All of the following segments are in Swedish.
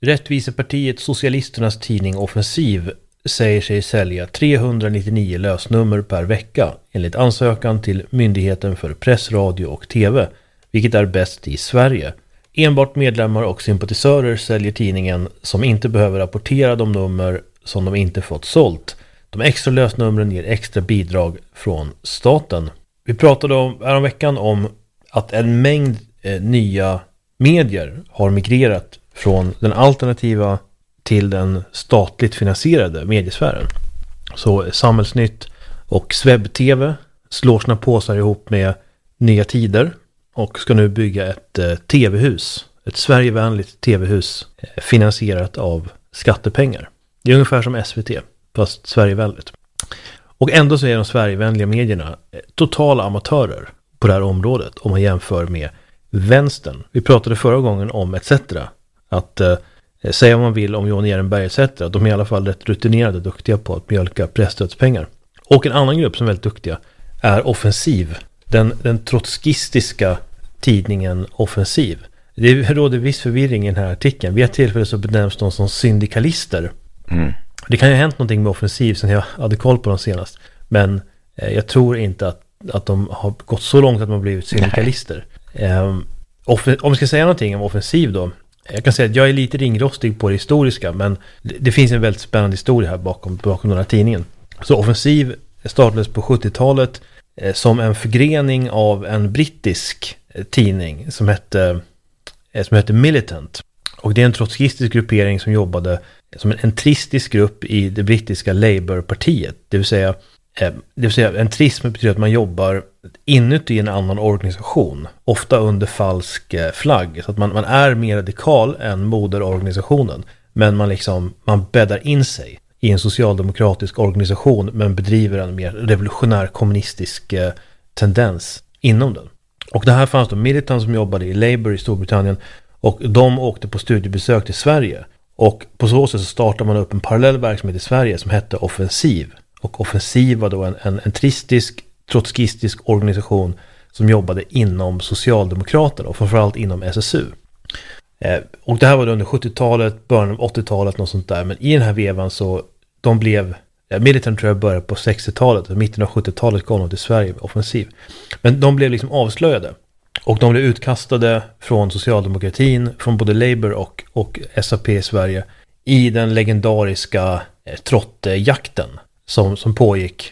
Rättvisepartiet Socialisternas tidning Offensiv säger sig sälja 399 lösnummer per vecka enligt ansökan till Myndigheten för press, radio och tv, vilket är bäst i Sverige. Enbart medlemmar och sympatisörer säljer tidningen som inte behöver rapportera de nummer som de inte fått sålt. De extra lösnumren ger extra bidrag från staten. Vi pratade häromveckan om att en mängd nya medier har migrerat från den alternativa till den statligt finansierade mediesfären. Så Samhällsnytt och Sveb TV slår sina påsar ihop med Nya Tider och ska nu bygga ett tv-hus, ett Sverigevänligt tv-hus finansierat av skattepengar. Det är ungefär som SVT, fast Sverigevänligt. Och ändå så är de Sverigevänliga medierna totala amatörer på det här området om man jämför med vänstern. Vi pratade förra gången om ETC. Att säga vad man vill om Johan Ehrenberg ETC. De är i alla fall rätt rutinerade och duktiga på att mjölka presstödspengar. Och en annan grupp som är väldigt duktiga är Offensiv. Den trotskistiska tidningen Offensiv. Det råder viss förvirring i den här artikeln. Vid ett tillfälle så benämns de som syndikalister. Det kan ju ha hänt någonting med Offensiv sen jag hade koll på dem senast. Men jag tror inte att de har gått så långt att de har blivit syndikalister. Om vi ska säga någonting om Offensiv då. Jag kan säga att jag är lite ringrostig på det historiska, men det finns en väldigt spännande historia här bakom den här tidningen. Så Offensiv startades på 70-talet som en förgrening av en brittisk tidning som hette Militant. Och det är en trotskistisk gruppering som jobbade som en entristisk grupp i det brittiska Labourpartiet. Det vill säga entrism betyder att man jobbar inuti en annan organisation, ofta under falsk flagg. Så att man är mer radikal än moderorganisationen, men man bäddar in sig i en socialdemokratisk organisation men bedriver en mer revolutionär kommunistisk tendens inom den. Och det här fanns då Militant som jobbade i Labour i Storbritannien, och de åkte på studiebesök till Sverige. Och på så sätt så startade man upp en parallell verksamhet i Sverige som hette Offensiv. Och Offensiv var då en entristisk, trotskistisk organisation som jobbade inom Socialdemokraterna och framförallt inom SSU. Och det här var då under 70-talet, början av 80-talet, något sånt där. Men i den här vevan så de blev, Militant tror jag började på 60-talet och mitten av 70-talet kom de till Sverige med Offensiv. Men de blev avslöjade. Och de blev utkastade från socialdemokratin, från både Labour och SAP i Sverige i den legendariska trottjakten som pågick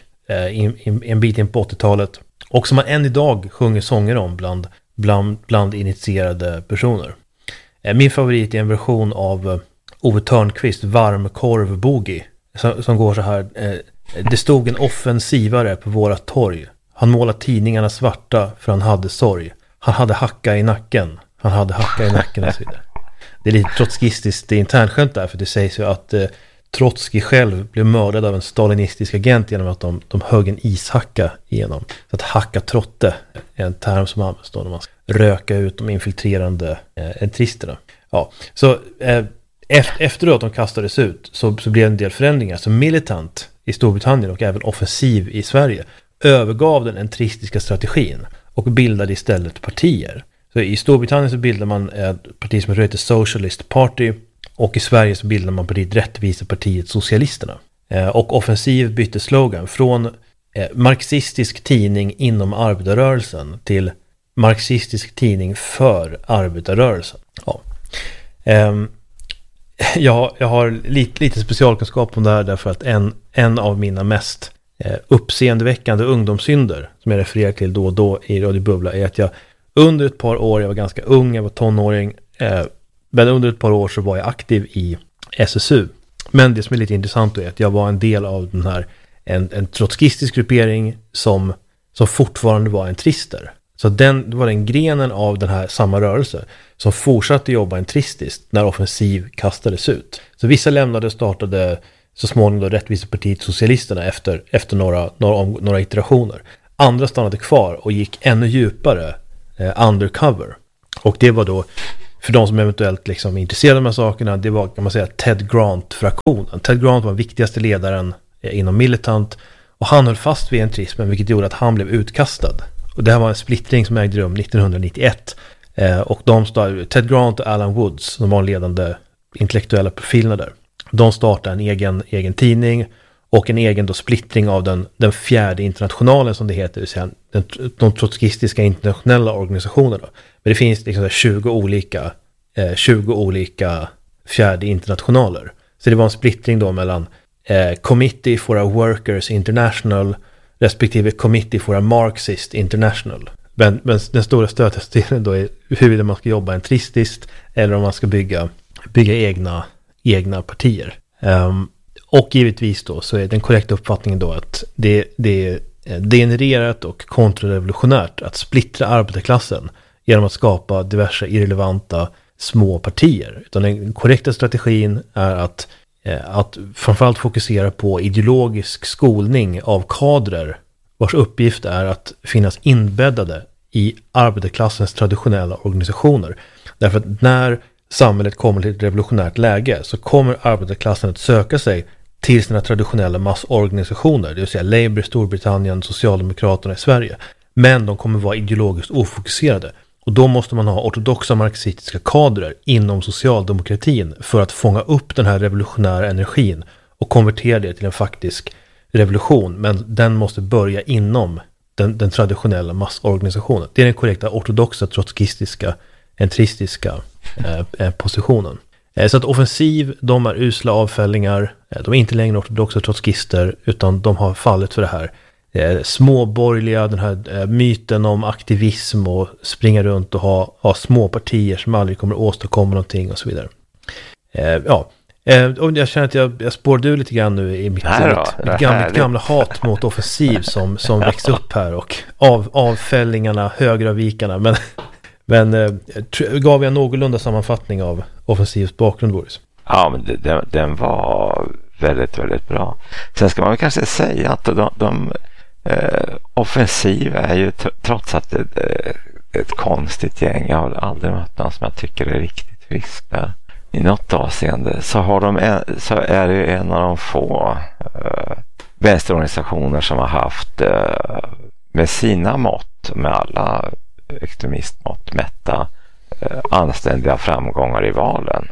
en bit in på 80-talet och som man än idag sjunger sånger om bland initierade personer. Min favorit är en version av Ove Thörnqvist Varmkorv Boogie som går så här: det stod en offensivare på våra torg. Han målade tidningarna svarta för han hade sorg. Han hade hacka i nacken. Han hade hacka i nacken och så vidare. Det är lite trotskistiskt, det är internskämt där, för det sägs ju att Trotskij själv blev mördad av en stalinistisk agent genom att de högg en ishacka igenom. Så att hacka trotte är en term som används då när man ska röka ut de infiltrerande entristerna. Ja, så efter att de kastades ut så blev en del förändringar. Så Militant i Storbritannien och även Offensiv i Sverige övergav den entristiska strategin och bildade istället partier. Så i Storbritannien så bildade man ett parti som heter Socialist Party, och i Sverige så bildade man partiet Rättvisepartiet Socialisterna. Och Offensiv bytte slogan från marxistisk tidning inom arbetarrörelsen till marxistisk tidning för arbetarrörelsen. Ja. Jag har lite specialkunskap om det här därför att en av mina mest uppseendeväckande ungdomssynder som jag refererar till då och då i Radio Bubbla är att jag under ett par år, jag var ganska ung, jag var tonåring, men under ett par år så var jag aktiv i SSU. Men det som är lite intressant är att jag var en del av den här en trotskistisk gruppering som fortfarande var entrister. Så det var den grenen av den här samma rörelse som fortsatte jobba entristiskt när Offensiv kastades ut. Så vissa lämnade och startade så småningom då Rättvisepartiet Socialisterna efter några iterationer. Andra stannade kvar och gick ännu djupare undercover. Och det var då, för de som eventuellt är intresserade av de här sakerna, det var, kan man säga, Ted Grant-fraktionen. Ted Grant var den viktigaste ledaren inom Militant, och han höll fast vid entrismen, vilket gjorde att han blev utkastad. Och det här var en splittring som ägde rum 1991. Och Ted Grant och Alan Woods, som var ledande intellektuella profilerna där. De startar en egen tidning och en egen då splittring av den fjärde internationalen som det heter, det vill säga de trotskistiska internationella organisationerna. Men det finns liksom 20 olika fjärde internationaler. Så det var en splittring då mellan Committee for a Workers International respektive Committee for a Marxist International. Men den stora stötestenen då är huruvida man ska jobba entristiskt eller om man ska bygga egna partier. Och givetvis då så är den korrekta uppfattningen då att det är degenererat och kontrarevolutionärt att splittra arbetarklassen genom att skapa diverse irrelevanta små partier. Utan den korrekta strategin är att framförallt fokusera på ideologisk skolning av kadrer vars uppgift är att finnas inbäddade i arbetarklassens traditionella organisationer. Därför att när samhället kommer till ett revolutionärt läge så kommer arbetarklassen att söka sig till sina traditionella massorganisationer, det vill säga Labour i Storbritannien, Socialdemokraterna i Sverige. Men de kommer vara ideologiskt ofokuserade. Och då måste man ha ortodoxa marxistiska kadrer inom socialdemokratin för att fånga upp den här revolutionära energin och konvertera det till en faktisk revolution. Men den måste börja inom den traditionella massorganisationen. Det är den korrekta ortodoxa, trotskistiska, entristiska positionen. Så att offensiv, de är usla avfällingar. De är inte längre ortodoxa trotskister utan de har fallit för det här småborgerliga, den här myten om aktivism och springa runt och ha små partier som aldrig kommer att åstadkomma någonting och så vidare. Och jag känner att jag spårade ur lite grann nu i mitt gamla hat mot offensiv som växte upp här och avfällingarna, högeravvikarna. Men gav jag en någorlunda sammanfattning av offensivs bakgrund, Boris? Ja, men den var väldigt, väldigt bra. Sen ska man väl kanske säga att de offensiv är ju trots att det är ett konstigt gäng. Jag har aldrig mött någon som jag tycker är riktigt frisk där. I något avseende så är det en av de få vänsterorganisationer som har haft med sina mått, med alla extremistmått mätta, anständiga framgångar i valen.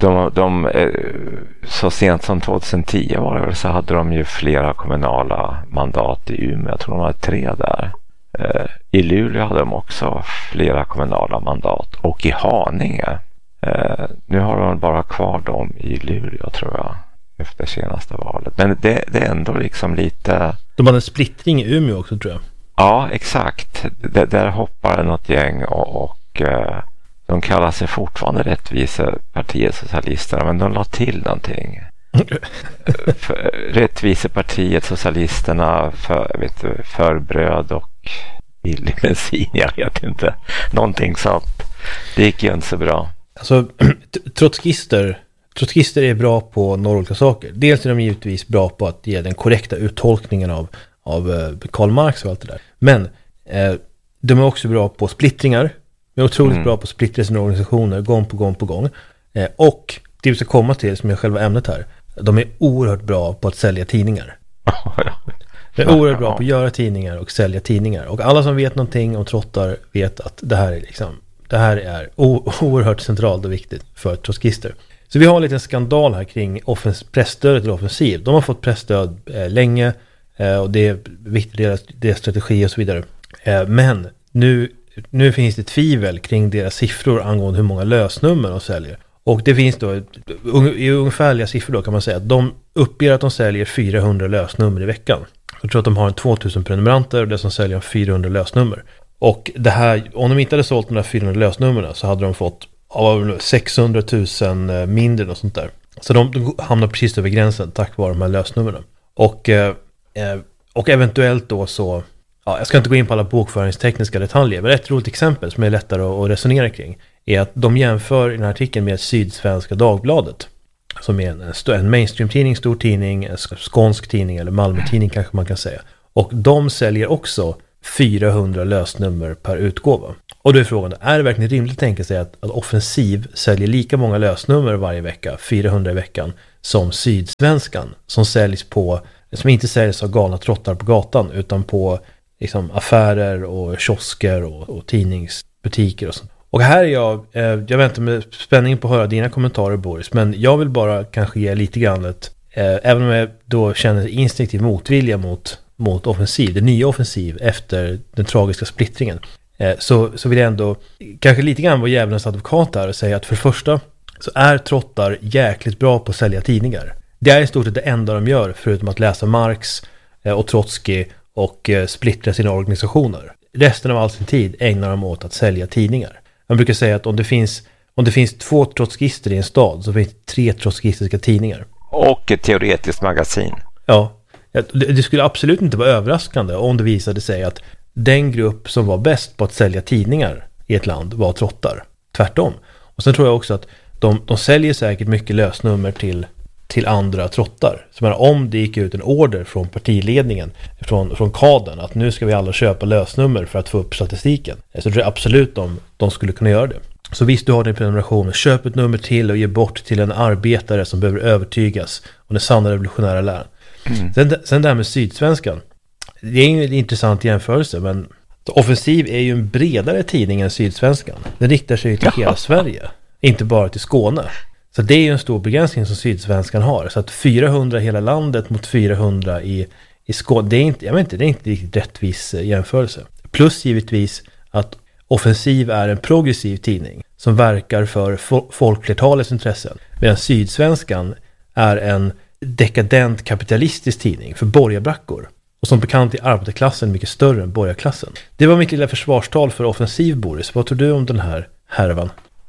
Så sent som 2010 var det, så hade de ju flera kommunala mandat i Umeå. Jag tror de hade 3 där. I Luleå hade de också flera kommunala mandat. Och i Haninge. Nu har de bara kvar dem i Luleå, tror jag, efter senaste valet. Men det är ändå liksom lite... De hade en splittring i Umeå också, tror jag. Ja, exakt. Där hoppar något gäng och de kallar sig fortfarande Rättvisepartiet Socialisterna, men de la till någonting. Rättvisepartiet Socialisterna för bröd och billig bensin, jag vet inte. Någonting sånt. Det gick ju inte så bra. Alltså, trotskister är bra på några olika saker. Dels är de givetvis bra på att ge den korrekta uttolkningen av Karl Marx och allt det där. Men de är också bra på splittringar. De är otroligt bra på att splittra sina organisationer gång på gång. Och det vi ska komma till, som är själva ämnet här, de är oerhört bra på att sälja tidningar. De är oerhört bra på att göra tidningar och sälja tidningar. Och alla som vet någonting om trottar vet att det här är oerhört centralt och viktigt för trotskister. Så vi har en liten skandal här kring pressstödet till offensiv. De har fått pressstöd länge och det är viktigt deras strategi och så vidare. Men nu finns det tvivel kring deras siffror angående hur många lösnummer de säljer. Och det finns då i ungefärliga siffror då kan man säga att de uppger att de säljer 400 lösnummer i veckan. Jag tror att de har 2000 prenumeranter och det som säljer 400 lösnummer. Och det här, om de inte hade sålt de där 400 lösnummerna så hade de fått 600 000 mindre och sånt där. Så de hamnar precis över gränsen tack vare de här lösnummerna. Och eventuellt då så, jag ska inte gå in på alla bokföringstekniska detaljer, men ett roligt exempel som är lättare att resonera kring är att de jämför i den här artikeln med Sydsvenska Dagbladet, som är en mainstream-tidning, stor tidning, en skånsk tidning eller Malmö-tidning kanske man kan säga. Och de säljer också 400 lösnummer per utgåva. Och då är frågan, är det verkligen rimligt att tänka sig att offensiv säljer lika många lösnummer varje vecka, 400 i veckan, som Sydsvenskan, som inte säljs av galna trottar på gatan, utan på liksom affärer och kiosker och tidningsbutiker och sånt. Och här är jag väntar med spänning på att höra dina kommentarer, Boris, men jag vill bara kanske ge lite grann även om jag då känner instinktiv motvilja mot offensiv, det nya offensiv efter den tragiska splittringen, så vill jag ändå kanske lite grann vara djävulens advokat här och säga att för det första så är trottar jäkligt bra på att sälja tidningar. Det är i stort sett det enda de gör förutom att läsa Marx och Trotsky och splittra sina organisationer. Resten av all sin tid ägnar de åt att sälja tidningar. Man brukar säga att om det finns 2 trotskister i en stad så finns det 3 trotskistiska tidningar. Och ett teoretiskt magasin. Ja, det skulle absolut inte vara överraskande om det visade sig att den grupp som var bäst på att sälja tidningar i ett land var trottar. Tvärtom. Och sen tror jag också att de säljer säkert mycket lösnummer till andra trottar. Så om det gick ut en order från partiledningen, från kadern, att nu ska vi alla köpa lösnummer för att få upp statistiken, så tror jag absolut de skulle kunna göra det. Så visst, du har din prenumeration, köp ett nummer till och ge bort till en arbetare som behöver övertygas om den sanna revolutionära läran. Sen det här med Sydsvenskan, det är ju en intressant jämförelse, men Offensiv är ju en bredare tidning än Sydsvenskan. Den riktar sig till hela Sverige, inte bara till Skåne. Så det är ju en stor begränsning som Sydsvenskan har. Så att 400 i hela landet mot 400 i Skåne, det är inte riktigt rättvis jämförelse. Plus givetvis att Offensiv är en progressiv tidning som verkar för folkflertalets intressen. Medan Sydsvenskan är en dekadent kapitalistisk tidning för borgarbrackor. Och som bekant är arbetarklassen mycket större än borgarklassen. Det var mitt lilla försvarstal för Offensiv, Boris. Vad tror du om den här härvan?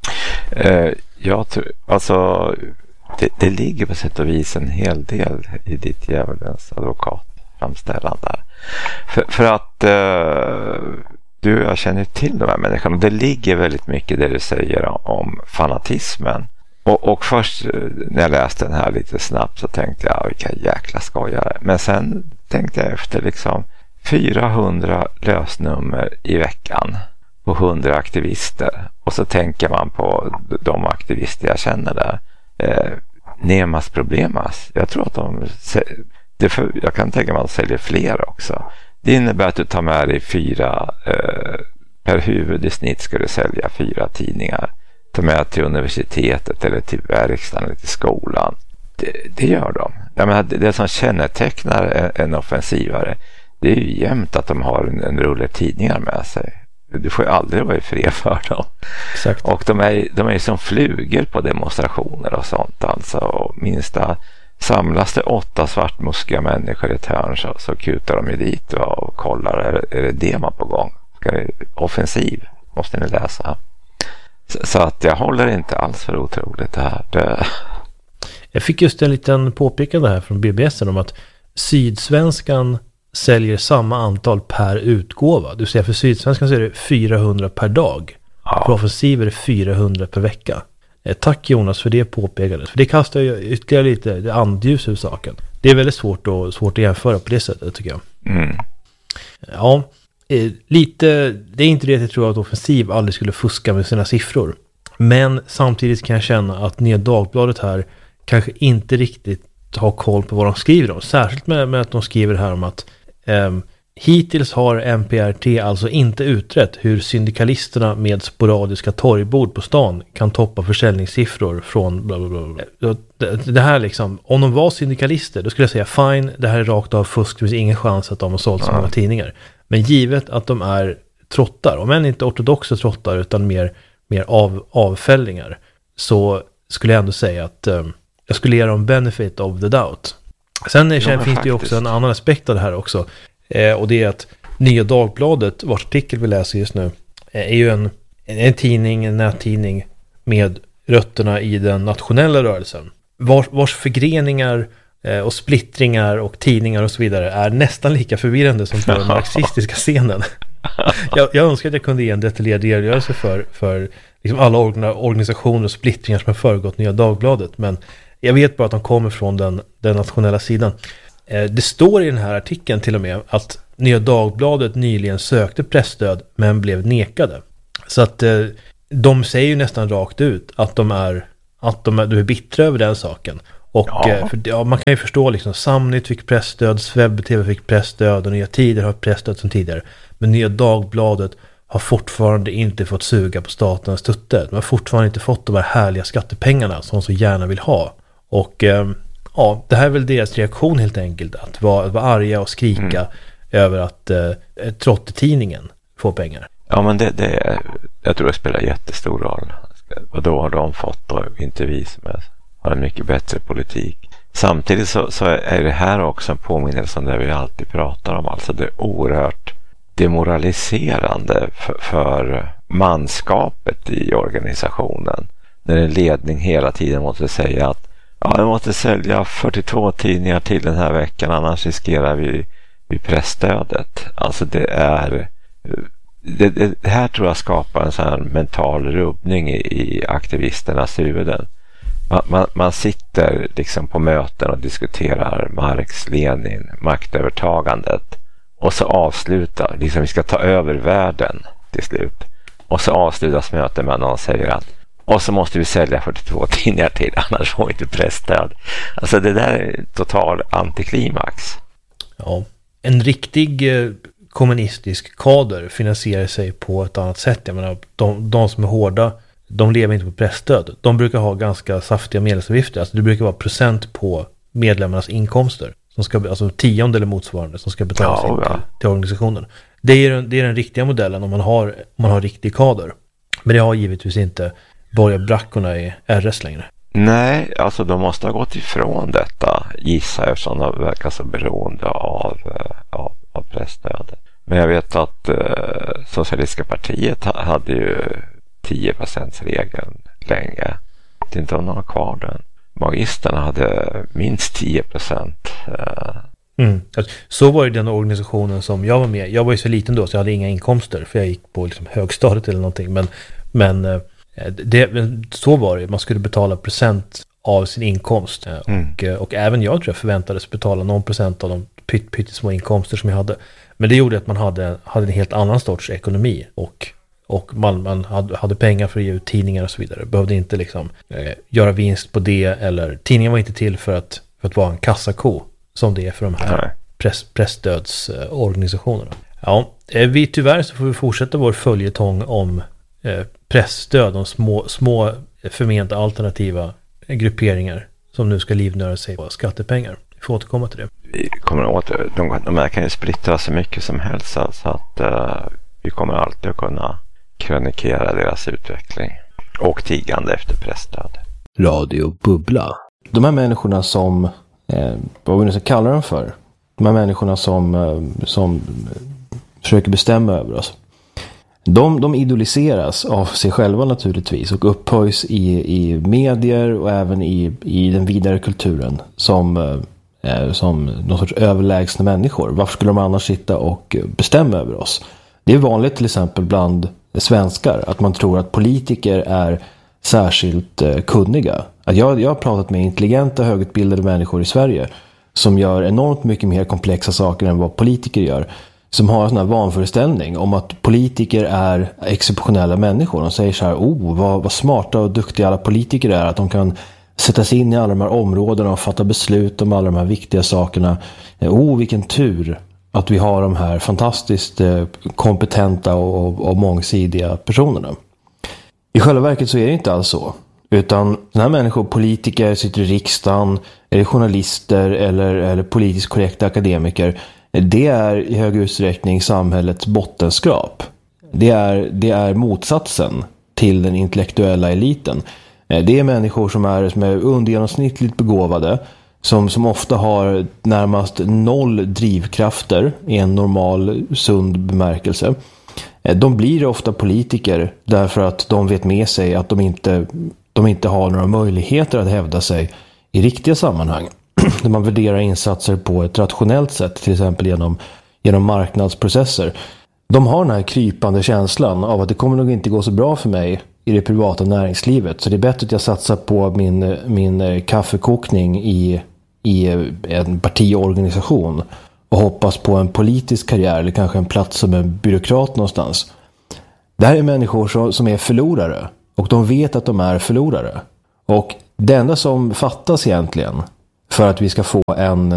Jag tror, alltså det ligger på sätt och vis en hel del i ditt djävulens advokatframställande där. För att jag känner till de här människorna. Det ligger väldigt mycket det du säger om fanatismen. Och först när jag läste den här lite snabbt så tänkte jag, vilka jäkla skojare. Men sen tänkte jag efter liksom 400 lösnummer i veckan och 100 aktivister. Och så tänker man på de aktivister jag känner där. Nemas Problemas. Jag tror att jag kan tänka mig att de säljer fler också. Det innebär att du tar med dig 4 per huvud i snitt ska du sälja 4 tidningar. Ta med till universitetet eller till verkstaden eller till skolan. Det gör de. Jag menar, det som kännetecknar en offensivare, det är ju jämt att de har en rulle tidningar med sig. Du får ju aldrig vara i fred för dem. Exakt. Och de är som flugor på demonstrationer och sånt. Alltså, och minsta samlas det 8 svartmuskiga människor i ett hörn så kutar de ju dit och kollar, är det dema på gång? Ska det offensiv? Måste ni läsa. Så att jag håller inte alls för otroligt det här. Jag fick just en liten påpekande här från BBS om att Sydsvenskan säljer samma antal per utgåva. Du säger för Sydsvenskan så är det 400 per dag. Ja. För Offensiv är det 400 per vecka. Tack Jonas för det påpekandet. För det kastar ju ytterligare lite andljus ur saken. Det är väldigt svårt att jämföra på det sättet, tycker jag. Mm. Ja, lite, det är inte det att jag tror att Offensiv aldrig skulle fuska med sina siffror. Men samtidigt kan jag känna att Nya Dagbladet här kanske inte riktigt har koll på vad de skriver om. Särskilt med att de skriver här om att hittills har MPRT alltså inte utrett hur syndikalisterna med sporadiska torgbord på stan kan toppa försäljningssiffror från bla bla bla. Det här liksom, om de var syndikalister då skulle jag säga fine, det här är rakt av fusk, det finns ingen chans att de har sålt så många tidningar. Men givet att de är trottar, om än inte ortodoxa trottar utan mer avfällingar, så skulle jag ändå säga att jag skulle ge dem benefit of the doubt. Sen finns det ju också en annan aspekt av det här också. Och det är att Nya Dagbladet, vars artikel vi läser just nu, är ju en tidning, en nättidning med rötterna i den nationella rörelsen. Vars förgreningar och splittringar och tidningar och så vidare är nästan lika förvirrande som på den marxistiska scenen. Jag önskar att jag kunde ge en detaljerad redogörelse för liksom alla organisationer och splittringar som har föregått Nya Dagbladet, men jag vet bara att de kommer från den nationella sidan. Det står i den här artikeln till och med att Nya Dagbladet nyligen sökte pressstöd men blev nekade. Så att de säger ju nästan rakt ut att de är bittra över den saken. Och man kan ju förstå liksom, Samnytt fick pressstöd, Sveb TV fick pressstöd och Nya Tider har pressstöd som tidigare. Men Nya Dagbladet har fortfarande inte fått suga på statens tutte. De har fortfarande inte fått de här härliga skattepengarna som de så gärna vill ha. Och ja, det här är väl deras reaktion helt enkelt. Att vara arga och skrika över att Trottetidningen får pengar. Ja, men jag tror det spelar jättestor roll. Och då har de fått och inte vi som har en mycket bättre politik. Samtidigt så är det här också en påminnelse om det vi alltid pratar om. Alltså det är oerhört demoraliserande för manskapet i organisationen. När en ledning hela tiden måste säga att jag måste sälja 42 tidningar till den här veckan, annars riskerar vi pressstödet. Alltså det här tror jag skapar en sån här mental rubbning i aktivisternas huvuden. Man sitter liksom på möten och diskuterar Marx, Lenin, maktövertagandet, och så avslutar liksom vi ska ta över världen till slut, och så avslutas mötet med att någon säger att och så måste vi sälja 42 tidningar till, annars får vi inte pressstöd. Alltså det där är total antiklimax. Ja, en riktig kommunistisk kader finansierar sig på ett annat sätt. Jag menar, de som är hårda, de lever inte på pressstöd. De brukar ha ganska saftiga medlemsavgifter. Alltså det brukar vara procent på medlemmarnas inkomster. Som ska, alltså 10 eller motsvarande som ska betalas till organisationen. Det är den riktiga modellen om man har riktig kader. Men det har givetvis inte borgarbrackorna i RS längre. Nej, alltså de måste ha gått ifrån detta, gissar jag, eftersom de verkar så beroende av pressstödet. Men jag vet att Socialistiska partiet hade ju 10%-regeln länge. Det är inte om de har kvar den. Magisterna hade minst 10%. Så var det den organisationen som jag var med. Jag var ju så liten då så jag hade inga inkomster, för jag gick på liksom högstadiet eller någonting. Men så var det. Man skulle betala procent av sin inkomst. Och även jag tror jag förväntades betala någon procent av de pyttesmå inkomster som jag hade. Men det gjorde att man hade en helt annan sorts ekonomi. Och man hade pengar för att ge ut tidningar och så vidare. Behövde inte liksom göra vinst på det. Eller tidningen var inte till för att vara en kassako som det är för de här pressstödsorganisationerna. Ja, tyvärr så får vi fortsätta vår följetong om pressstöd, de små förment alternativa grupperingar som nu ska livnöra sig på skattepengar. Vi får återkomma till det. Vi kommer åt de här kan ju splittra så mycket som helst, så att vi kommer alltid att kunna krönikera deras utveckling och tigande efter pressstöd. Radio Bubbla. De här människorna som vad vi nu ska kalla dem för, de här människorna som försöker bestämma över oss, de idoliseras av sig själva naturligtvis och upphöjs i medier och även i den vidare kulturen som någon sorts överlägsna människor. Varför skulle de annars sitta och bestämma över oss? Det är vanligt till exempel bland svenskar att man tror att politiker är särskilt kunniga. Jag har pratat med intelligenta, högutbildade människor i Sverige som gör enormt mycket mer komplexa saker än vad politiker gör. Som har en sån här vanföreställning om att politiker är exceptionella människor. De säger så här, vad smarta och duktiga alla politiker är. Att de kan sätta sig in i alla de här områdena och fatta beslut om alla de här viktiga sakerna. Vilken tur att vi har de här fantastiskt kompetenta och mångsidiga personerna. I själva verket så är det inte alls så. Utan den här människor, politiker, sitter i riksdagen, eller journalister eller politiskt korrekta akademiker. Det är i hög utsträckning samhällets bottenskrap. Det är motsatsen till den intellektuella eliten. Det är människor som är undergenomsnittligt begåvade, som ofta har närmast 0 drivkrafter i en normal, sund bemärkelse. De blir ofta politiker därför att de vet med sig att de inte har några möjligheter att hävda sig i riktiga sammanhang. Där man värderar insatser på ett rationellt sätt, till exempel genom marknadsprocesser. De har den här krypande känslan av att det kommer nog inte gå så bra för mig i det privata näringslivet. Så det är bättre att jag satsar på min kaffekokning i en partiorganisation och hoppas på en politisk karriär eller kanske en plats som en byråkrat någonstans. Det här är människor som är förlorare och de vet att de är förlorare. Och det enda som fattas egentligen för att vi ska få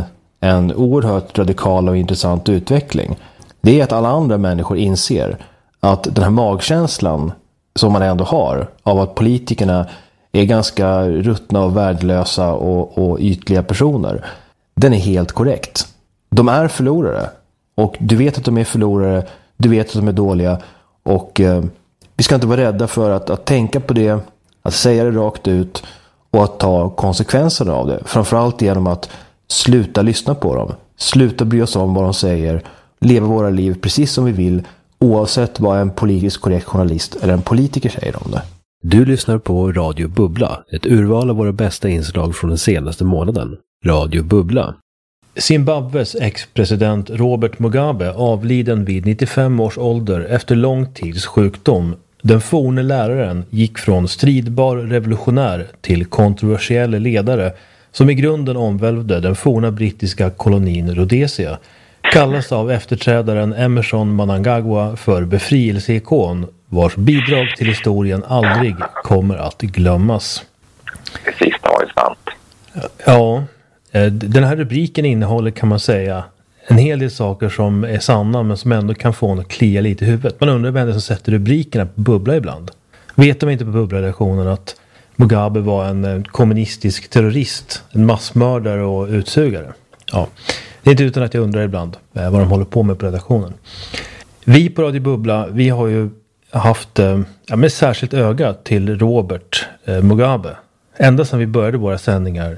en oerhört radikal och intressant utveckling, det är att alla andra människor inser att den här magkänslan som man ändå har av att politikerna är ganska ruttna och värdelösa och ytliga personer, den är helt korrekt. De är förlorare. Och du vet att de är förlorare, du vet att de är dåliga. Och vi ska inte vara rädda för att tänka på det, att säga det rakt ut och att ta konsekvenserna av det. Framförallt genom att sluta lyssna på dem. Sluta bry oss om vad de säger. Leva våra liv precis som vi vill, oavsett vad en politiskt korrekt journalist eller en politiker säger om det. Du lyssnar på Radio Bubbla, ett urval av våra bästa inslag från den senaste månaden. Radio Bubbla. Zimbabwes ex-president Robert Mugabe avliden vid 95 års ålder efter lång tids sjukdom. Den forne läraren gick från stridbar revolutionär till kontroversiell ledare som i grunden omvälvde den forna brittiska kolonin Rhodesia. Kallas av efterträdaren Emmerson Mnangagwa för befrielseikon, vars bidrag till historien aldrig kommer att glömmas. Det sista var ju sant. Ja, den här rubriken innehåller, kan man säga, en hel del saker som är sanna men som ändå kan få en att klia lite i huvudet. Man undrar vem det är som sätter rubrikerna på Bubbla ibland. Vet de inte på Bubbla-redaktionen att Mugabe var en kommunistisk terrorist, en massmördare och utsugare? Ja, det är inte utan att jag undrar ibland vad de håller på med på redaktionen. Vi på Radio Bubbla, vi har ju haft med särskilt öga till Robert Mugabe. Ända sedan vi började våra sändningar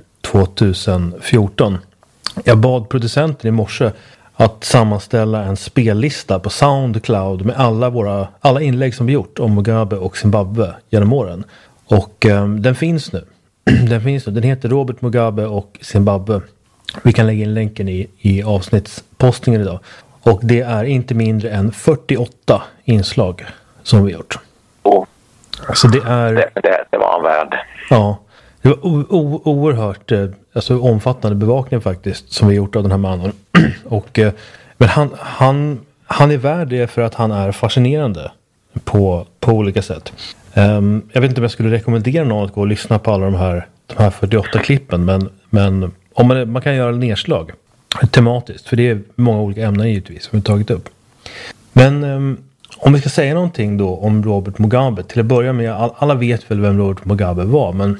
2014. Jag bad producenten i morse att sammanställa en spellista på Soundcloud med alla inlägg som vi gjort om Mugabe och Zimbabwe genom åren. Och den finns nu. Den heter Robert Mugabe och Zimbabwe. Vi kan lägga in länken i avsnittspostningen idag. Och det är inte mindre än 48 inslag som vi gjort. Så det var en värld. Ja, det var oerhört omfattande bevakning faktiskt som vi gjort av den här mannen. Men han är värd det för att han är fascinerande på olika sätt. Jag vet inte om jag skulle rekommendera någon att gå och lyssna på alla de här 48 klippen, men om man kan göra nedslag tematiskt, för det är många olika ämnen givetvis som vi tagit upp. Men om vi ska säga någonting då om Robert Mugabe, till att börja med, alla vet väl vem Robert Mugabe var, men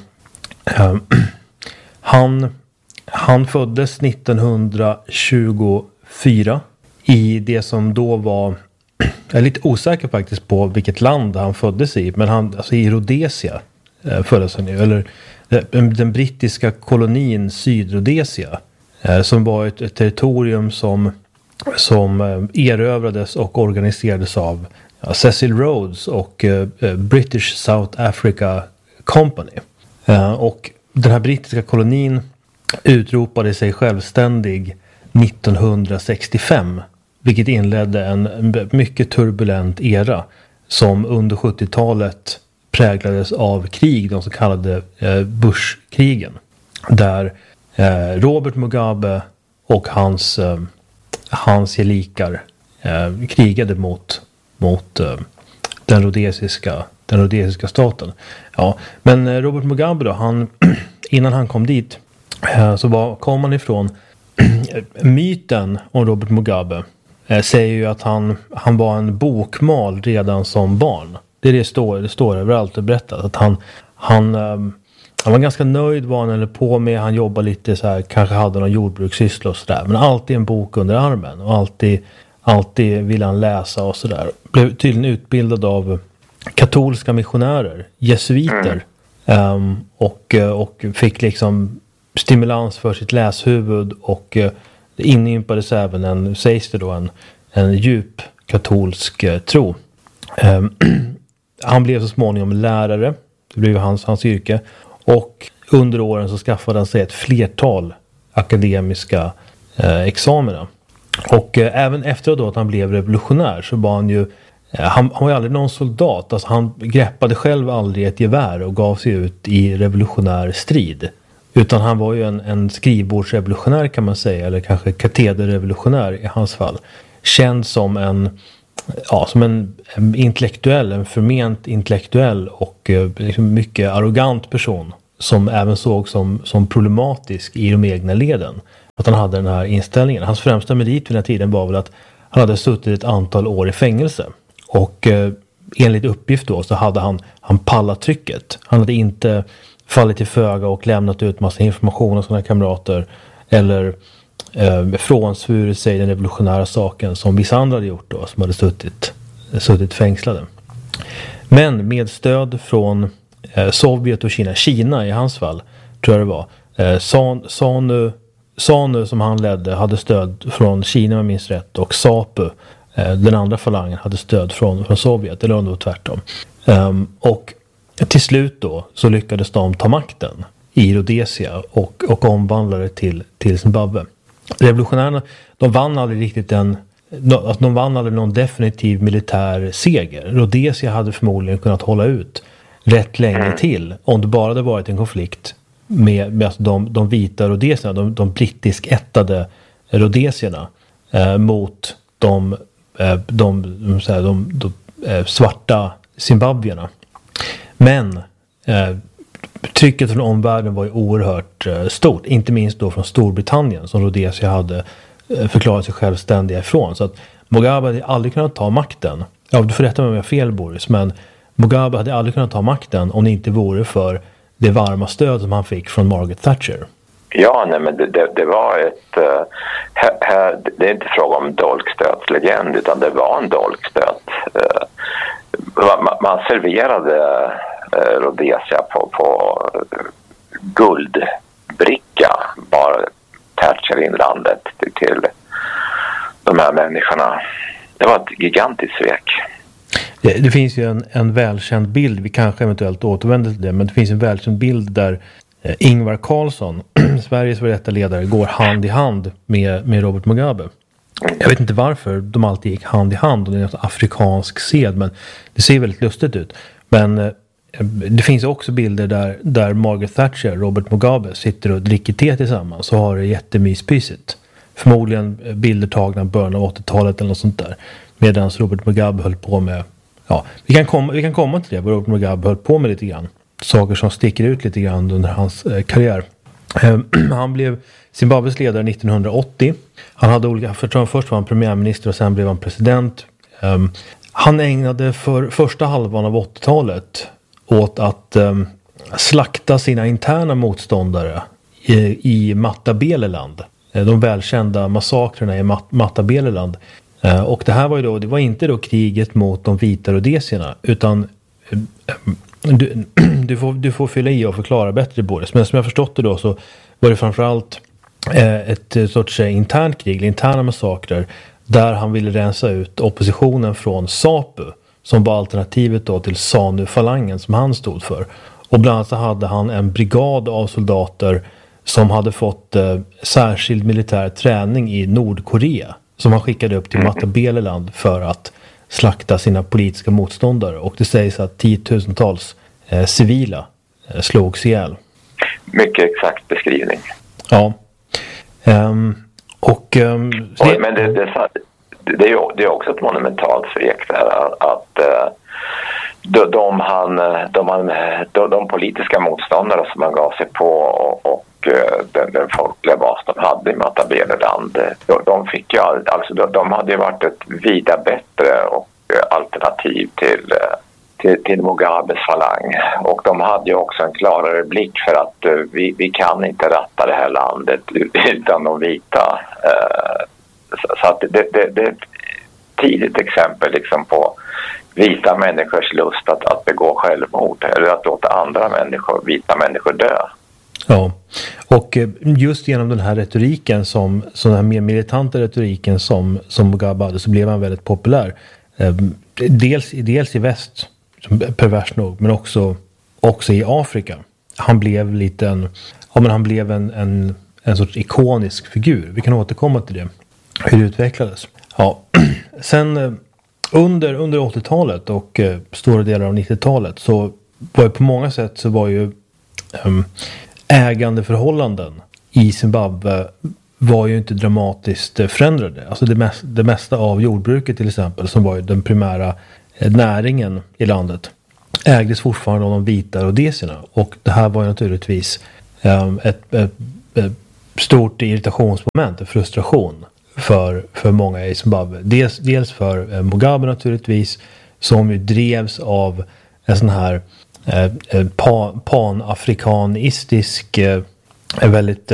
han föddes 1924 i det som då var, jag är lite osäker faktiskt på vilket land han föddes i, men i Rhodesia föddes han ju, eller den brittiska kolonin Sydrhodesia, som var ett territorium som erövrades och organiserades av Cecil Rhodes och British South Africa Company. Och den här brittiska kolonin utropade sig självständig 1965, vilket inledde en mycket turbulent era som under 70-talet präglades av krig, de så kallade Bushkrigen, där Robert Mugabe och hans gelikar krigade mot den rhodesiska staten. Ja, men Robert Mugabe då, innan han kom dit kom han ifrån myten om Robert Mugabe säger ju att han var en bokmal redan som barn. Det står överallt och berättat att han var ganska nöjd vad han höll på med. Han jobbade lite så här, kanske hade någon jordbrukssyssla och sådär, men alltid en bok under armen och alltid ville han läsa och sådär. Blev tydligen utbildad av katolska missionärer, jesuiter, och fick liksom stimulans för sitt läshuvud, och det inympades även en djup katolsk tro. Han blev så småningom lärare, det blev hans yrke, och under åren så skaffade han sig ett flertal akademiska examina. Och även efter då att han blev revolutionär så var han ju han var ju aldrig någon soldat, alltså han greppade själv aldrig ett gevär och gav sig ut i revolutionär strid, utan han var ju en skrivbordsrevolutionär kan man säga, eller kanske katederrevolutionär i hans fall, känd som en intellektuell, en förment intellektuell och liksom mycket arrogant person som även såg som problematisk i de egna leden, att han hade den här inställningen. Hans främsta merit vid den här tiden var väl att han hade suttit ett antal år i fängelse. Och enligt uppgift då så hade han pallat trycket. Han hade inte fallit till föga och lämnat ut massa information av sina kamrater eller frånsvurit sig den revolutionära saken som vissa andra hade gjort då, som hade suttit fängslade. Men med stöd från Sovjet och Kina i hans fall tror jag det var, SANU som han ledde hade stöd från Kina om jag minns rätt, och SAPU, den andra falangen, hade stöd från Sovjet, eller ändå tvärtom. Och till slut då så lyckades de ta makten i Rhodesia och omvandlade till Zimbabwe. Revolutionärerna, de vann aldrig någon definitiv militär seger. Rhodesia hade förmodligen kunnat hålla ut rätt länge till om det bara hade varit en konflikt med alltså de vita rhodesierna, de brittisk-ättade rhodesierna mot de svarta zimbabwierna. Men trycket från omvärlden var ju oerhört stort, inte minst då från Storbritannien som Rhodesia hade förklarat sig självständiga ifrån. Så att Mugabe hade aldrig kunnat ta makten. Ja, du får rätta mig om jag har fel, Boris, men Mugabe hade aldrig kunnat ta makten om det inte vore för det varma stöd som han fick från Margaret Thatcher. Ja, nej, men det var det är inte fråga om dolkstötslegend, utan det var en dolkstöt. Man serverade Rhodesia på guldbricka, bara Thatcher-inlandet till de här människorna. Det var ett gigantiskt svek. Det finns ju en välkänd bild, vi kanske eventuellt återvänder till det, men det finns en välkänd bild där Ingvar Carlsson, Sveriges före ledare, går hand i hand med Robert Mugabe. Jag vet inte varför de alltid gick hand i hand, och det är en afrikansk sed, men det ser väldigt lustigt ut. Men det finns också bilder där Margaret Thatcher och Robert Mugabe sitter och dricker te tillsammans, så har det jättemyspysigt. Förmodligen bilder tagna i början av 80-talet eller något sånt där. Medan Robert Mugabe höll på med, ja, vi kan komma till det, vad Robert Mugabe höll på med lite grann. Saker som sticker ut lite grann under hans karriär. Han blev Zimbabwes ledare 1980. Han hade först var han premiärminister och sen blev han president. Han ägnade för första halvan av 80-talet åt att slakta sina interna motståndare i Matabeleland. De välkända massakrerna i Matabeleland. Och det här var ju då, det var inte då kriget mot de vita rhodesierna, utan du får fylla i och förklara bättre, Boris. Men som jag förstått det då, så var det framförallt ett sorts internt krig, interna massakrer, där han ville rensa ut oppositionen från SAPU, som var alternativet då till SANU-falangen som han stod för. Och bland annat så hade han en brigad av soldater som hade fått särskild militär träning i Nordkorea, som han skickade upp till Matabeleland för att slakta sina politiska motståndare. Och det sägs att 10,000-tals civila slogs ihjäl. Mycket exakt beskrivning. Ja. Men det är också ett monumentalt svek där att de politiska motståndare som man gav sig på och den folkliga bas de hade i Matabeleland, de hade ju varit ett vida bättre och alternativ till Mugabes falang, och de hade ju också en klarare blick för att vi kan inte ratta det här landet utan de vita. Så att det är ett tidigt exempel liksom på vita människors lust att begå självmord eller att låta andra vita människor dö. Ja, och just genom den här retoriken, som den här mer militanta retoriken som Mugabe hade, så blev han väldigt populär. Dels i väst, pervers nog, men också i Afrika. Han blev en sorts ikonisk figur. Vi kan återkomma till det, hur det utvecklades. Ja, sen under 80-talet och stora delar av 90-talet så var ju på många sätt så var ju ägandeförhållanden i Zimbabwe var ju inte dramatiskt förändrade. Alltså det mesta av jordbruket till exempel, som var ju den primära näringen i landet, ägdes fortfarande av de vita rhodesierna. Och det här var ju naturligtvis ett stort irritationsmoment, en frustration för många i Zimbabwe. Dels för Mugabe naturligtvis, som ju drevs av en sån här panafrikanistisk väldigt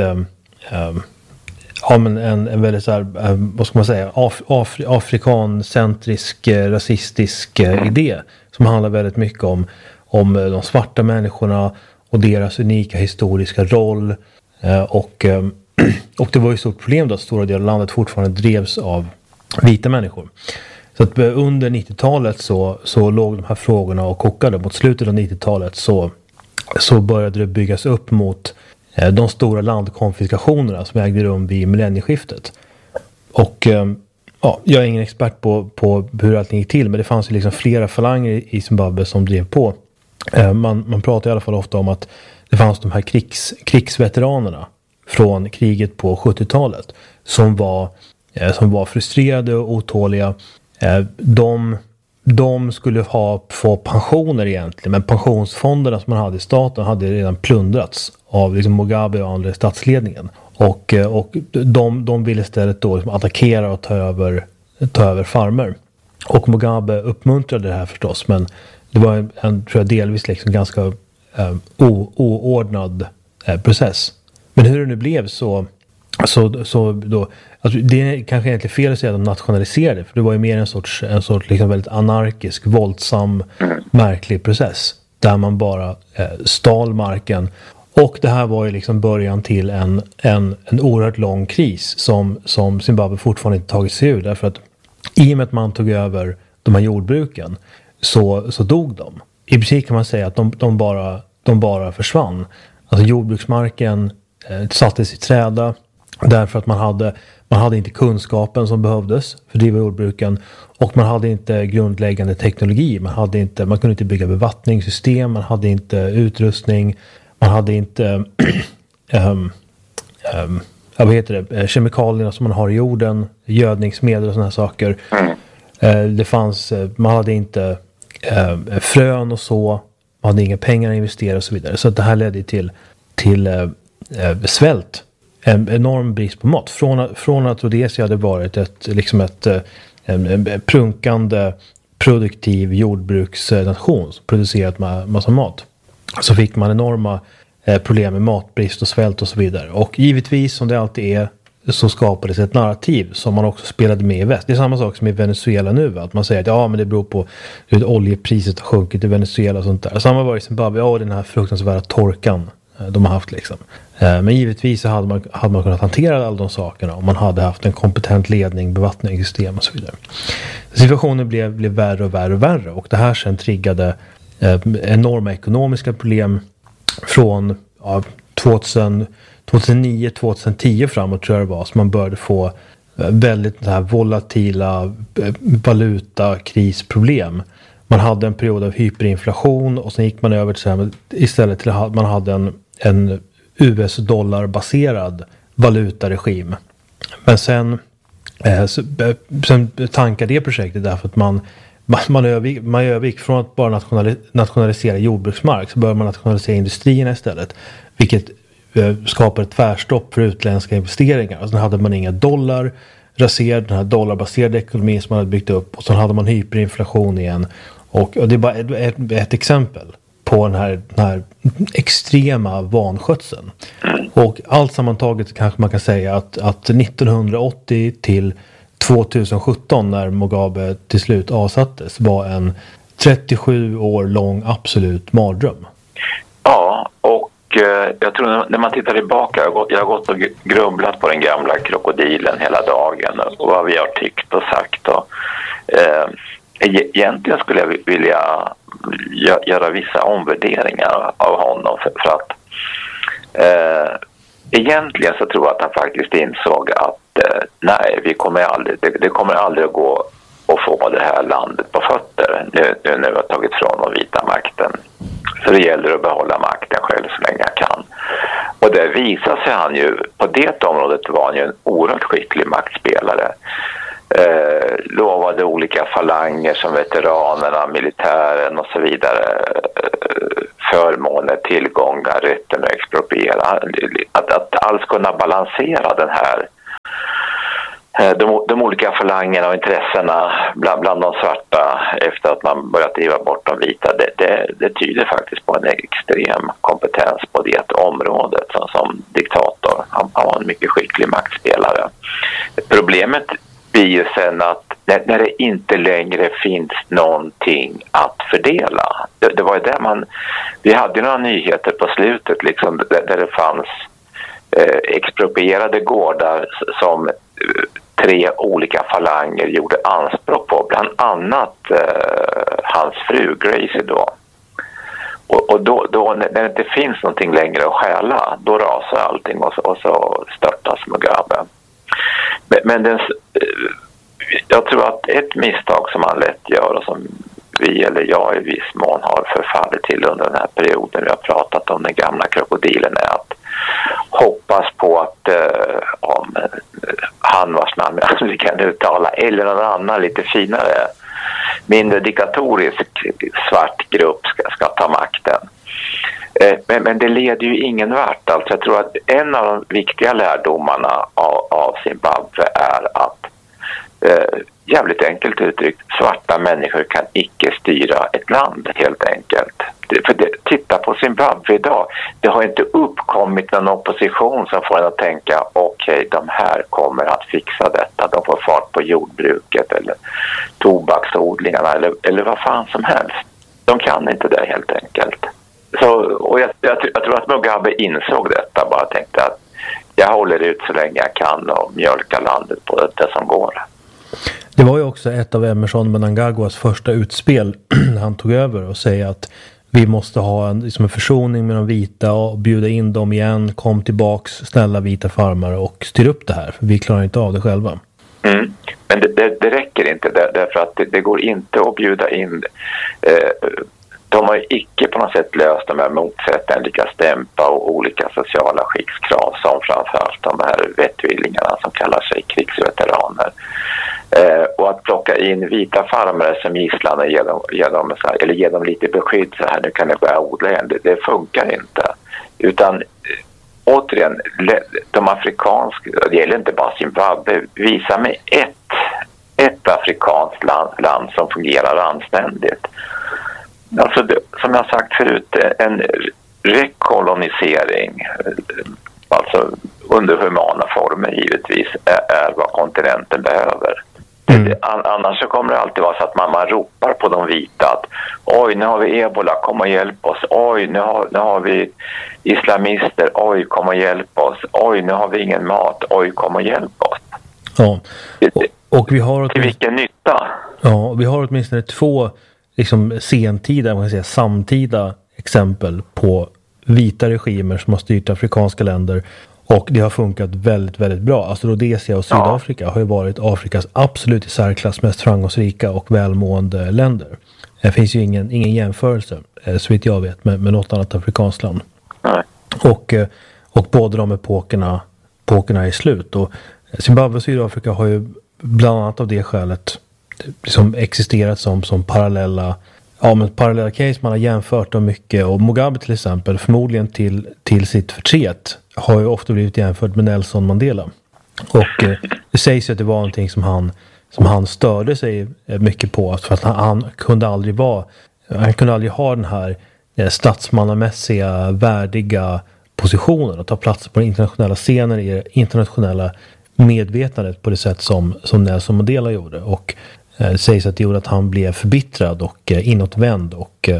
en väldigt så här, vad ska man säga, afrikancentrisk rasistisk idé som handlar väldigt mycket om de svarta människorna och deras unika historiska roll och det var ju ett stort problem då att stora delar av landet fortfarande drevs av vita människor. Så att under 90-talet så låg de här frågorna och kokade. Mot slutet av 90-talet så började det byggas upp mot de stora landkonfiskationerna som ägde rum vid millennieskiftet. Och jag är ingen expert på hur allting gick till, men det fanns ju liksom flera falanger i Zimbabwe som drev på. Man pratar i alla fall ofta om att det fanns de här krigsveteranerna från kriget på 70-talet som var frustrerade och otåliga. De skulle få pensioner egentligen, men pensionsfonderna som man hade i staten hade redan plundrats av liksom Mugabe och andra i statsledningen. Och de ville istället då liksom attackera och ta över farmer. Och Mugabe uppmuntrade det här förstås, men det var tror jag, delvis liksom ganska oordnad process. Men hur det nu blev så då, alltså det är kanske egentligen fel att säga att de nationaliserade, för det var ju mer en sorts liksom väldigt anarkisk, våldsam, märklig process där man bara stal marken. Och det här var ju liksom början till en oerhört lång kris som Zimbabwe fortfarande inte tagit sig ur, därför att i och med att man tog över de här jordbruken så dog de. I princip kan man säga att de bara försvann. Alltså jordbruksmarken sattes i träda därför att man hade inte kunskapen som behövdes för att driva jordbruken, och man hade inte grundläggande teknologi. Man kunde inte bygga bevattningssystem, man hade inte utrustning, man hade inte kemikalierna som man har i jorden, gödningsmedel och såna här saker. Man hade inte frön och så, man hade inga pengar att investera och så vidare. Så att det här ledde till svält, en enorm brist på mat. Från att Rhodesia hade varit en prunkande produktiv jordbruksnation som producerat massa mat, så fick man enorma problem med matbrist och svält och så vidare. Och givetvis, som det alltid är, så skapades ett narrativ som man också spelade med i väst. Det är samma sak som i Venezuela nu, att man säger att men det beror på hur oljepriset har sjunkit i Venezuela och sånt där. Samma var i Zimbabwe, den här fruktansvärda torkan de har haft liksom. Men givetvis så hade man kunnat hantera alla de sakerna om man hade haft en kompetent ledning, bevattningssystem och så vidare. Situationen blev värre och värre och värre, och det här sen triggade enorma ekonomiska problem från 2009-2010 framåt, tror jag det var, så man började få väldigt här volatila valutakrisproblem. Man hade en period av hyperinflation, och sen gick man över till istället till att man hade en US-dollar-baserad valutaregim. Men sen tankade det projektet därför att man övergick från att bara nationalisera jordbruksmark, så började man nationalisera industrierna istället, vilket skapade ett tvärstopp för utländska investeringar. Och sen hade man inga dollar, raserade den här dollarbaserade ekonomin som man hade byggt upp, och sen hade man hyperinflation igen. Och det är bara ett exempel på den här extrema vanskötseln. Och allt sammantaget kanske man kan säga att 1980 till 2017, när Mugabe till slut avsattes, var en 37 år lång absolut mardröm. Ja, och jag tror när man tittar tillbaka, jag har gått och grubblat på den gamla krokodilen hela dagen och vad vi har tyckt och sagt. Och, egentligen skulle jag vilja göra vissa omvärderingar av honom för att egentligen så tror jag att han faktiskt insåg att nej, det kommer aldrig att gå att få det här landet på fötter nu har tagit från de vita makten. Så det gäller att behålla makten själv så länge jag kan. Och det visar sig han ju, på det området var han ju en oerhört skicklig maktspelare. Lovade olika falanger som veteranerna, militären och så vidare förmåner, tillgångar, rätten att expropriera. Att alls kunna balansera den här de olika falangerna och intressena bland de svarta efter att man börjat driva bort de vita, det tyder faktiskt på en extrem kompetens på det området som diktator. Han var en mycket skicklig maktspelare. Problemet blir ju sen att när det inte längre finns någonting att fördela. Det var ju där vi hade några nyheter på slutet liksom, där det fanns exproprierade gårdar som 3 olika falanger gjorde anspråk på, bland annat hans fru Gracie då. Och då när det inte finns någonting längre att stjäla, då rasar allting och så störtas Mugabe. Men jag tror att ett misstag som han lätt gör och som vi eller jag i viss mån har förfallit till under den här perioden vi har pratat om den gamla krokodilen är att hoppas på att om han vars namn vi kan uttala eller någon annan lite finare mindre diktatorisk svart grupp ska ta makten. Men det leder ju ingen vart. Alltså jag tror att en av de viktiga lärdomarna av Zimbabwe är att jävligt enkelt uttryckt, svarta människor kan icke styra ett land helt enkelt. Titta på Zimbabwe idag. Det har inte uppkommit någon opposition som får en att tänka okej, de här kommer att fixa detta. De får fart på jordbruket eller tobaksodlingarna eller vad fan som helst. De kan inte det helt enkelt. Och jag tror att Mugabe insåg detta, bara tänkte att jag håller ut så länge jag kan och mjölka landet på det som går. Det var ju också ett av Emmerson Mnangagwas första utspel när han tog över och säga att vi måste ha en försoning med de vita och bjuda in dem igen, kom tillbaks, snälla vita farmare och styr upp det här, för vi klarar inte av det själva. Men det räcker inte därför att det går inte att bjuda in. De har ju icke på något sätt löst de här motsättningarna, lika stämpa och olika sociala skyddskrav som framförallt de här vettvillingarna som kallar sig krigsveteraner. Och att plocka in vita farmare som gisslan och ge dem lite beskydd så här, nu kan det börja odla igen, det funkar inte. Utan återigen, de afrikanska, det gäller inte bara Zimbabwe, visa mig ett afrikanskt land som fungerar anständigt. Alltså som jag sagt förut, en rekolonisering, alltså under humana former givetvis, är vad kontinenten behöver. Annars så kommer det alltid vara så att man ropar på de vita att oj, nu har vi ebola, kom och hjälp oss. Oj, nu har vi islamister, oj, kom och hjälp oss. Oj, nu har vi ingen mat, oj, kom och hjälp oss. Ja, och vi har till vilken nytta? Ja, vi har åtminstone 2 sentida, man kan säga samtida exempel på vita regimer som har styrt afrikanska länder och det har funkat väldigt, väldigt bra. Alltså Rhodesia och Sydafrika har ju varit Afrikas absolut i särklass mest framgångsrika och välmående länder. Det finns ju ingen jämförelse, så vitt jag vet, med något annat afrikanskt land. Nej. Och båda de epokerna är slut. Och Zimbabwe och Sydafrika har ju bland annat av det skälet som existerat som parallella case. Man har jämfört dem mycket, och Mugabe till exempel förmodligen till sitt förtret har ju ofta blivit jämfört med Nelson Mandela. Och det sägs ju att det var någonting som han störde sig mycket på, för att han kunde aldrig ha den här statsmannamässiga värdiga positionen och ta plats på den internationella scenen i det internationella medvetandet på det sätt som Nelson Mandela gjorde. Och det sägs att det gjorde att han blev förbittrad och inåtvänd och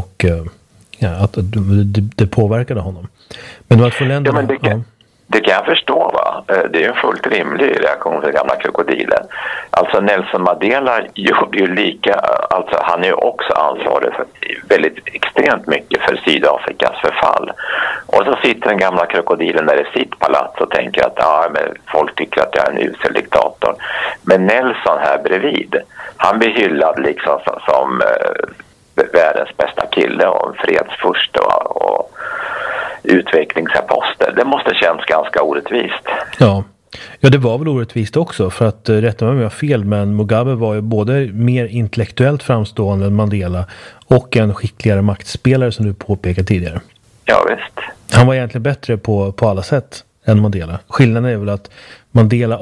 att det påverkade honom. Men det var 2 länder... Det kan jag förstå, va? Det är ju en fullt rimlig reaktion för gamla krokodilen. Alltså Nelson Mandela gjorde ju alltså han är ju också ansvarig för väldigt extremt mycket för Sydafrikas förfall. Och så sitter den gamla krokodilen där i sitt palats och tänker att men folk tycker att jag är en usel diktator. Men Nelson här bredvid, han blir hyllad liksom som världens bästa kille och en fredsfurste och utvecklingsapostel. Det måste kännas ganska orättvist. Ja, det var väl orättvist också, för att rätta mig om jag har fel, men Mugabe var ju både mer intellektuellt framstående än Mandela och en skickligare maktspelare, som du påpekade tidigare. Ja, visst. Han var egentligen bättre på alla sätt än Mandela. Skillnaden är väl att Mandela